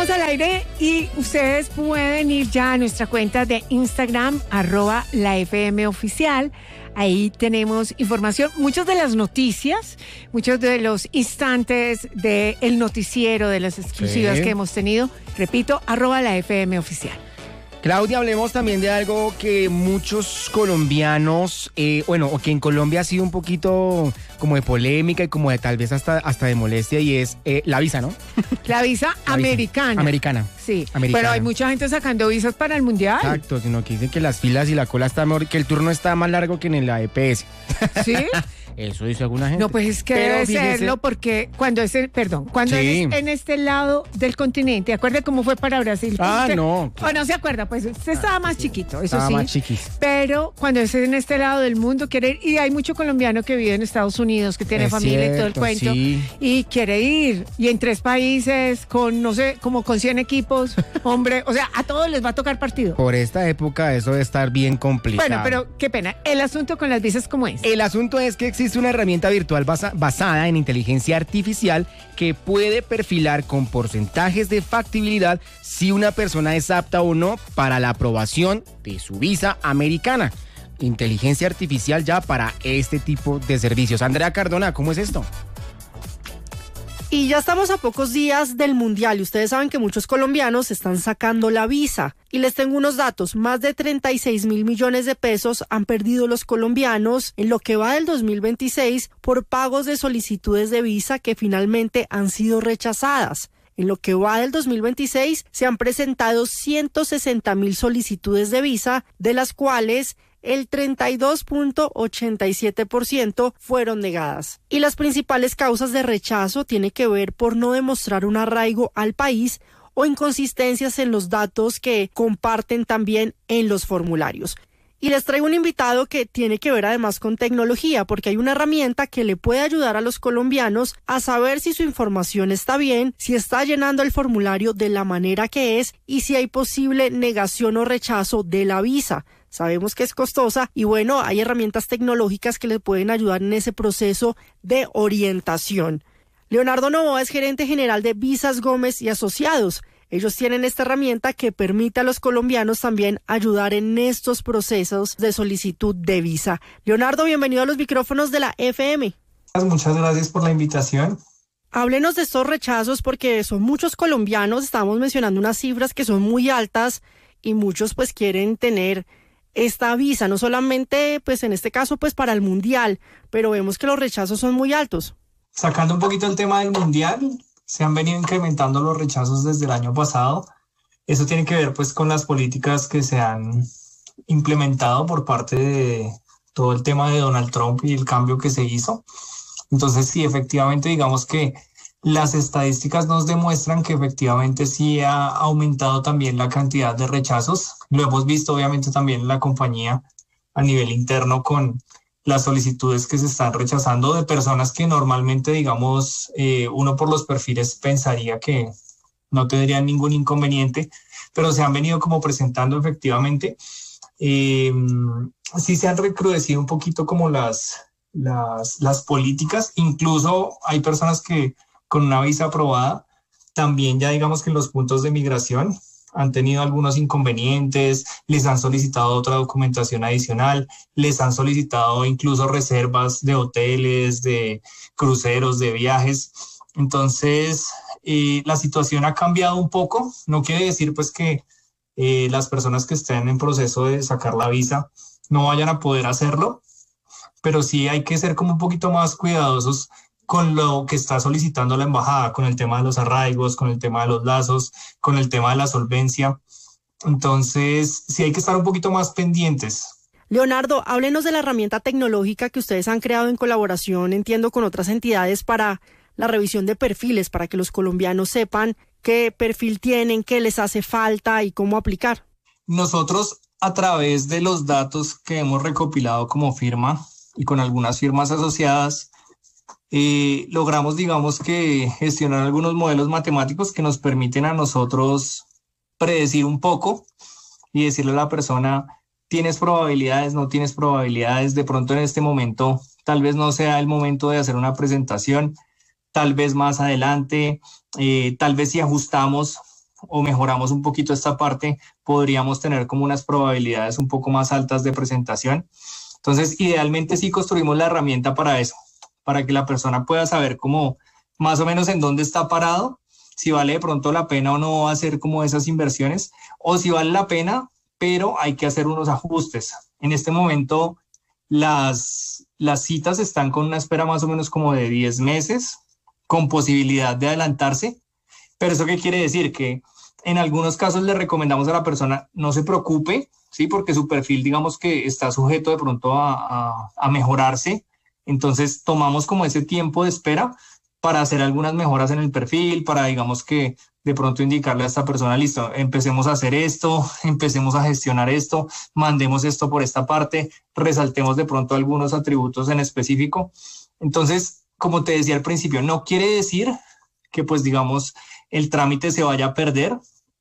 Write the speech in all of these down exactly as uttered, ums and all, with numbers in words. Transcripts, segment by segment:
Estamos al aire y ustedes pueden ir ya a nuestra cuenta de Instagram, arroba la F M oficial. Ahí tenemos información, muchas de las noticias, muchos de los instantes del noticiero, de las exclusivas sí. que hemos tenido. Repito, arroba la F M oficial. Claudia, hablemos también de algo que muchos colombianos, eh, bueno, o que en Colombia ha sido un poquito como de polémica y como de tal vez hasta, hasta de molestia, y es eh, la visa, ¿no? La visa la americana. Visa. Americana. Sí, americana. Pero hay mucha gente sacando visas para el Mundial. Exacto, sino que dicen que las filas y la cola está mejor, que el turno está más largo que en la E P S. ¿Sí? Eso dice alguna gente. No, pues es que Pero debe fíjese, serlo porque cuando es, el, perdón, cuando sí. es en este lado del continente, ¿acuerda cómo fue para Brasil? Ah, usted, no. O no se acuerda, pues usted estaba más chiquito, eso estaba sí. más chiquis. Pero cuando es en este lado del mundo, quiere ir, y hay mucho colombiano que vive en Estados Unidos, que tiene es familia cierto, y todo el cuento, sí. y quiere ir, y en tres países, con, no sé, como con cien equipos, hombre, o sea, a todos les va a tocar partido. Por esta época eso debe estar bien complicado. Bueno, pero qué pena, el asunto con las visas, ¿cómo es? El asunto es que existe una herramienta virtual Basa, basada en inteligencia artificial que puede perfilar con porcentajes de factibilidad si una persona es apta o no para la aprobación de su visa americana. Inteligencia artificial ya para este tipo de servicios. Andrea Cardona, ¿cómo es esto? Y ya estamos a pocos días del Mundial y ustedes saben que muchos colombianos están sacando la visa. Y les tengo unos datos, más de treinta y seis mil millones de pesos han perdido los colombianos en lo que va del dos mil veintiséis por pagos de solicitudes de visa que finalmente han sido rechazadas. En lo que va del dos mil veintiséis se han presentado ciento sesenta mil solicitudes de visa, de las cuales el treinta y dos punto ochenta y siete por ciento fueron negadas. Y las principales causas de rechazo tienen que ver por no demostrar un arraigo al país o inconsistencias en los datos que comparten también en los formularios. Y les traigo un invitado que tiene que ver además con tecnología, porque hay una herramienta que le puede ayudar a los colombianos a saber si su información está bien, si está llenando el formulario de la manera que es y si hay posible negación o rechazo de la visa. Sabemos que es costosa y bueno, hay herramientas tecnológicas que les pueden ayudar en ese proceso de orientación. Leonardo Novoa es gerente general de Visas Gómez y Asociados. Ellos tienen esta herramienta que permite a los colombianos también ayudar en estos procesos de solicitud de visa. Leonardo, bienvenido a los micrófonos de la F M. Muchas gracias por la invitación. Háblenos de estos rechazos porque son muchos colombianos, estamos mencionando unas cifras que son muy altas y muchos pues quieren tener esta visa, no solamente pues en este caso pues para el Mundial, pero vemos que los rechazos son muy altos. Sacando un poquito el tema del Mundial, se han venido incrementando los rechazos desde el año pasado. Eso tiene que ver pues con las políticas que se han implementado por parte de todo el tema de Donald Trump y el cambio que se hizo. Entonces sí, efectivamente digamos que las estadísticas nos demuestran que efectivamente sí ha aumentado también la cantidad de rechazos. Lo hemos visto obviamente también en la compañía a nivel interno con las solicitudes que se están rechazando de personas que normalmente, digamos, eh, uno por los perfiles pensaría que no tendrían ningún inconveniente, pero se han venido como presentando efectivamente. Eh, sí se han recrudecido un poquito como las, las, las políticas. Incluso hay personas que con una visa aprobada, también ya digamos que en los puntos de migración han tenido algunos inconvenientes, les han solicitado otra documentación adicional, les han solicitado incluso reservas de hoteles, de cruceros, de viajes. Entonces, eh, la situación ha cambiado un poco. No quiere decir pues que eh, las personas que estén en proceso de sacar la visa no vayan a poder hacerlo, pero sí hay que ser como un poquito más cuidadosos con lo que está solicitando la embajada, con el tema de los arraigos, con el tema de los lazos, con el tema de la solvencia. Entonces, sí hay que estar un poquito más pendientes. Leonardo, háblenos de la herramienta tecnológica que ustedes han creado en colaboración, entiendo, con otras entidades para la revisión de perfiles, para que los colombianos sepan qué perfil tienen, qué les hace falta y cómo aplicar. Nosotros, a través de los datos que hemos recopilado como firma y con algunas firmas asociadas, Eh, logramos, digamos que, gestionar algunos modelos matemáticos que nos permiten a nosotros predecir un poco y decirle a la persona, tienes probabilidades, no tienes probabilidades, de pronto en este momento tal vez no sea el momento de hacer una presentación, tal vez más adelante, eh, tal vez si ajustamos o mejoramos un poquito esta parte, podríamos tener como unas probabilidades un poco más altas de presentación. Entonces, idealmente sí construimos la herramienta para eso, para que la persona pueda saber cómo más o menos en dónde está parado, si vale de pronto la pena o no hacer como esas inversiones, o si vale la pena, pero hay que hacer unos ajustes. En este momento, las, las citas están con una espera más o menos como de diez meses, con posibilidad de adelantarse. Pero ¿eso qué quiere decir? Que en algunos casos le recomendamos a la persona no se preocupe, ¿sí? Porque su perfil, digamos que está sujeto de pronto a, a, a mejorarse. Entonces tomamos como ese tiempo de espera para hacer algunas mejoras en el perfil, para digamos que de pronto indicarle a esta persona, listo, empecemos a hacer esto, empecemos a gestionar esto, mandemos esto por esta parte, resaltemos de pronto algunos atributos en específico. Entonces, como te decía al principio, no quiere decir que pues digamos el trámite se vaya a perder.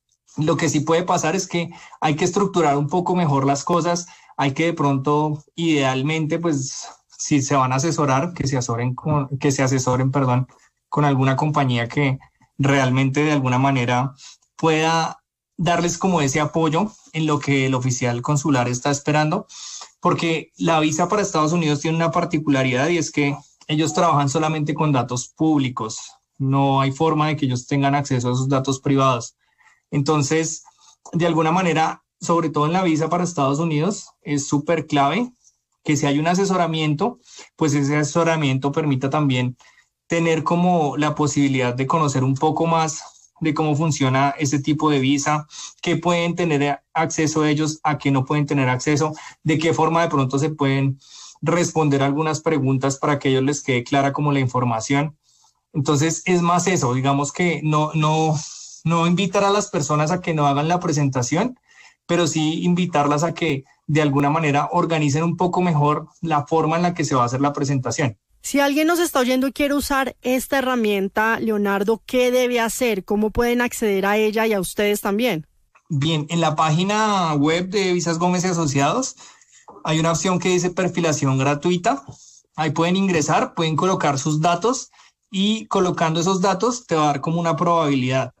Lo que sí puede pasar es que hay que estructurar un poco mejor las cosas, hay que de pronto, idealmente, pues si se van a asesorar, que se asesoren con, que se asesoren, perdón, con alguna compañía que realmente de alguna manera pueda darles como ese apoyo en lo que el oficial consular está esperando, porque la visa para Estados Unidos tiene una particularidad y es que ellos trabajan solamente con datos públicos. No hay forma de que ellos tengan acceso a esos datos privados. Entonces, de alguna manera, sobre todo en la visa para Estados Unidos, es súper clave que si hay un asesoramiento, pues ese asesoramiento permita también tener como la posibilidad de conocer un poco más de cómo funciona ese tipo de visa, qué pueden tener acceso ellos, a qué no pueden tener acceso, de qué forma de pronto se pueden responder algunas preguntas para que a ellos les quede clara como la información. Entonces es más eso, digamos que no, no, no invitar a las personas a que no hagan la presentación, pero sí invitarlas a que de alguna manera organicen un poco mejor la forma en la que se va a hacer la presentación. Si alguien nos está oyendo y quiere usar esta herramienta, Leonardo, ¿qué debe hacer? ¿Cómo pueden acceder a ella y a ustedes también? Bien, en la página web de Visas Gómez y Asociados hay una opción que dice perfilación gratuita. Ahí pueden ingresar, pueden colocar sus datos y colocando esos datos te va a dar como una probabilidad.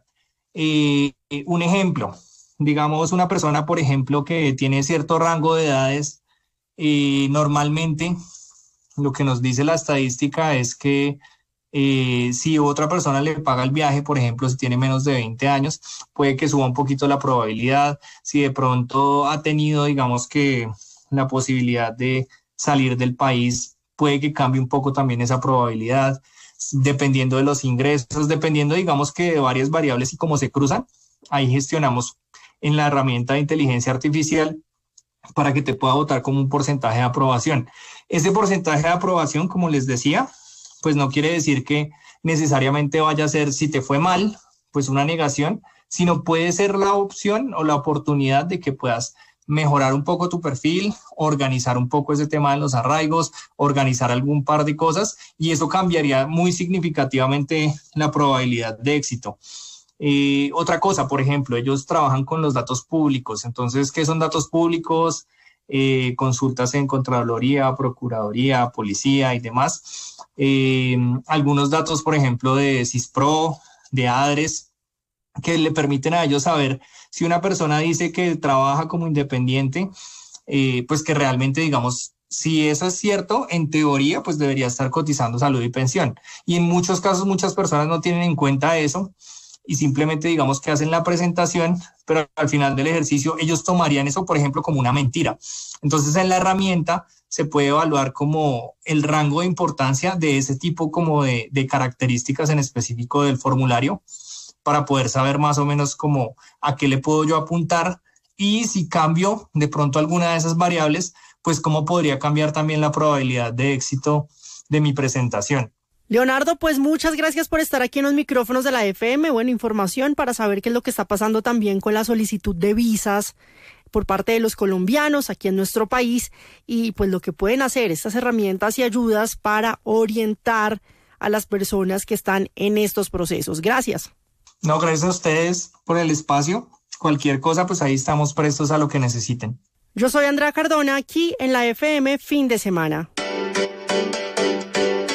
Eh, un ejemplo, digamos una persona, por ejemplo, que tiene cierto rango de edades, eh, normalmente lo que nos dice la estadística es que eh, si otra persona le paga el viaje, por ejemplo, si tiene menos de veinte años, puede que suba un poquito la probabilidad. Si de pronto ha tenido, digamos que la posibilidad de salir del país, puede que cambie un poco también esa probabilidad, dependiendo de los ingresos, dependiendo, digamos que de varias variables y cómo se cruzan. Ahí gestionamos en la herramienta de inteligencia artificial para que te pueda votar como un porcentaje de aprobación. Ese porcentaje de aprobación, como les decía, pues no quiere decir que necesariamente vaya a ser, si te fue mal, pues una negación, sino puede ser la opción o la oportunidad de que puedas mejorar un poco tu perfil, organizar un poco ese tema de los arraigos, organizar algún par de cosas, y eso cambiaría muy significativamente la probabilidad de éxito. Eh, otra cosa, por ejemplo, ellos trabajan con los datos públicos. Entonces, ¿qué son datos públicos? Eh, consultas en Contraloría, Procuraduría, Policía y demás. Eh, algunos datos, por ejemplo, de CISPRO, de ADRES, que le permiten a ellos saber si una persona dice que trabaja como independiente, eh, pues que realmente, digamos, si eso es cierto, en teoría, pues debería estar cotizando salud y pensión. Y en muchos casos, muchas personas no tienen en cuenta eso y simplemente digamos que hacen la presentación, pero al final del ejercicio ellos tomarían eso, por ejemplo, como una mentira. Entonces en la herramienta se puede evaluar como el rango de importancia de ese tipo como de, de características en específico del formulario para poder saber más o menos como a qué le puedo yo apuntar y si cambio de pronto alguna de esas variables, pues cómo podría cambiar también la probabilidad de éxito de mi presentación. Leonardo, pues muchas gracias por estar aquí en los micrófonos de la F M. Buena información para saber qué es lo que está pasando también con la solicitud de visas por parte de los colombianos aquí en nuestro país y pues lo que pueden hacer estas herramientas y ayudas para orientar a las personas que están en estos procesos. Gracias. No, gracias a ustedes por el espacio. Cualquier cosa, pues ahí estamos prestos a lo que necesiten. Yo soy Andrea Cardona, aquí en la F M Fin de Semana.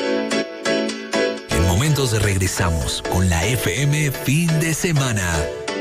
En momentos regresamos con la F M Fin de Semana.